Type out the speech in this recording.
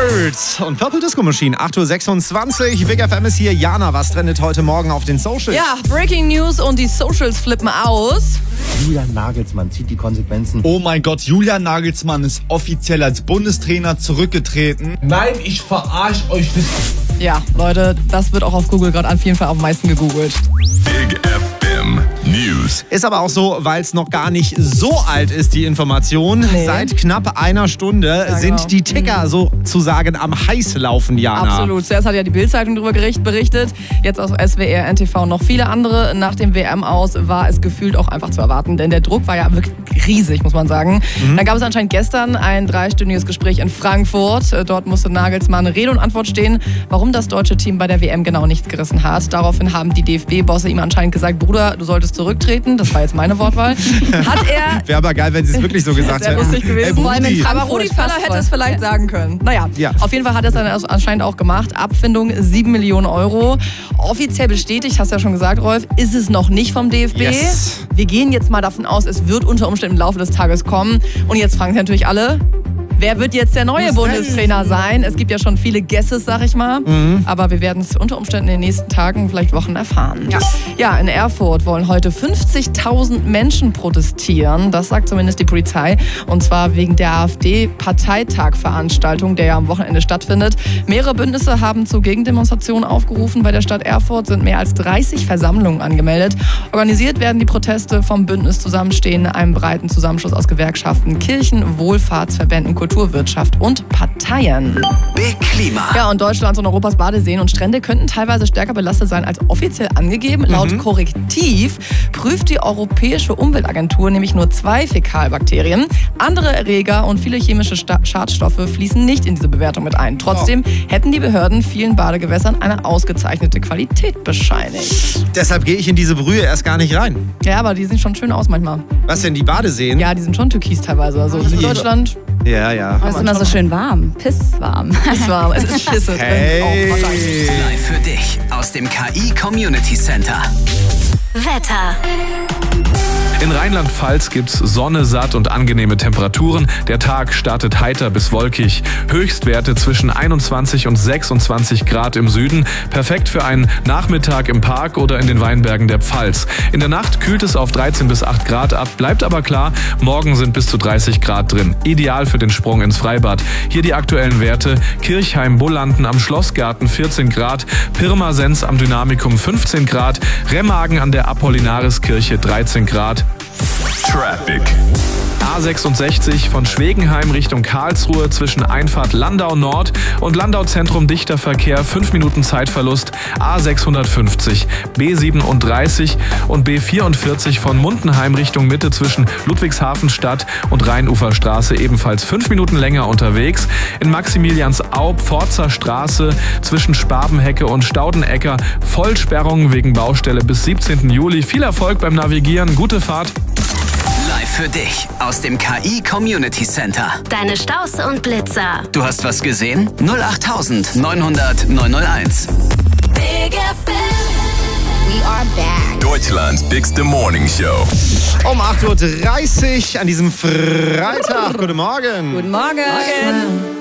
Birds und Purple Disco Machine. 8.26 Uhr. Big FM ist hier. Jana, was trendet heute Morgen auf den Socials? Ja, Breaking News und die Socials flippen aus. Julian Nagelsmann zieht die Konsequenzen. Oh mein Gott, Julian Nagelsmann ist offiziell als Bundestrainer zurückgetreten. Nein, ich verarsche euch nicht. Ja, Leute, das wird auch auf Google gerade auf jeden Fall am meisten gegoogelt. Big FM News. Ist aber auch so, weil es noch gar nicht so alt ist, die Information. Nee. Seit knapp einer Stunde sind genau. die Ticker sozusagen am Heißlaufen, Jana. Absolut. Zuerst hat ja die Bild-Zeitung darüber berichtet, jetzt auf SWR, NTV und noch viele andere. Nach dem WM-Aus war es gefühlt auch einfach zu erwarten, denn der Druck war ja wirklich riesig, muss man sagen. Dann gab es anscheinend gestern ein 3-stündiges Gespräch in Frankfurt. Dort musste Nagelsmann Rede und Antwort stehen, warum das deutsche Team bei der WM genau nichts gerissen hat. Daraufhin haben die DFB-Bosse ihm anscheinend gesagt, Bruder, du solltest zurücktreten. Das war jetzt meine Wortwahl. Hat er... Wäre aber geil, wenn sie es wirklich so gesagt Sehr hätten. lustig gewesen. Vor allem in Aber Rudi Völler hätte es vielleicht sagen können. Naja, Ja. auf jeden Fall hat er es dann anscheinend auch gemacht. Abfindung 7 Millionen Euro. Offiziell bestätigt, hast du ja schon gesagt, Rolf, ist es noch nicht vom DFB. Yes. Wir gehen jetzt mal davon aus, es wird unter Umständen im Laufe des Tages kommen. Und jetzt fragen sich natürlich alle, wer wird jetzt der neue Bundestrainer sein? Es gibt ja schon viele Guesses, sag ich mal. Aber wir werden es unter Umständen in den nächsten Tagen, vielleicht Wochen erfahren. Ja, in Erfurt wollen heute 50.000 Menschen protestieren. Das sagt zumindest die Polizei. Und zwar wegen der AfD-Parteitagveranstaltung, der ja am Wochenende stattfindet. Mehrere Bündnisse haben zu Gegendemonstrationen aufgerufen. Bei der Stadt Erfurt sind mehr als 30 Versammlungen angemeldet. Organisiert werden die Proteste vom Bündnis Zusammenstehen, einem breiten Zusammenschluss aus Gewerkschaften, Kirchen, Wohlfahrtsverbänden, Kulturwirtschaft und Parteien. Big Klima. Ja, und Deutschlands und Europas Badeseen und Strände könnten teilweise stärker belastet sein als offiziell angegeben. Laut Korrektiv prüft die Europäische Umweltagentur nämlich nur 2 Fäkalbakterien. Andere Erreger und viele chemische Schadstoffe fließen nicht in diese Bewertung mit ein. Trotzdem hätten die Behörden vielen Badegewässern eine ausgezeichnete Qualität bescheinigt. Deshalb gehe ich in diese Brühe erst gar nicht rein. Ja, aber die sehen schon schön aus manchmal. Was denn, die Badeseen? Ja, die sind schon türkis teilweise. Also Süddeutschland Ja. Es ist immer so schön warm, pisswarm. ist warm. Es ist Schisse drin. Auch wahrscheinlich. Live für dich aus dem KI Community Center. Wetter. In Rheinland-Pfalz gibt's Sonne, satt und angenehme Temperaturen. Der Tag startet heiter bis wolkig. Höchstwerte zwischen 21 und 26 Grad im Süden. Perfekt für einen Nachmittag im Park oder in den Weinbergen der Pfalz. In der Nacht kühlt es auf 13 bis 8 Grad ab. Bleibt aber klar, morgen sind bis zu 30 Grad drin. Ideal für den Sprung ins Freibad. Hier die aktuellen Werte. Kirchheim-Bullanden am Schlossgarten 14 Grad. Pirmasens am Dynamikum 15 Grad. Remagen an der Apollinariskirche 13 Grad. Traffic. A66 von Schwegenheim Richtung Karlsruhe zwischen Einfahrt Landau Nord und Landau Zentrum dichter Verkehr, 5 Minuten Zeitverlust. A650, B37 und B44 von Mundenheim Richtung Mitte zwischen Ludwigshafenstadt und Rheinuferstraße ebenfalls 5 Minuten länger unterwegs. In Maximiliansau Pforzer Straße zwischen Spabenhecke und Staudenecker Vollsperrung wegen Baustelle bis 17. Juli. Viel Erfolg beim Navigieren, gute Fahrt. Live für dich aus dem KI Community Center. Deine Staus und Blitzer. Du hast was gesehen? 08000 900 901. Big FM. We are back. Deutschlands bigste Morning Show. Um 8.30 Uhr an diesem Freitag. Guten Morgen. Guten Morgen.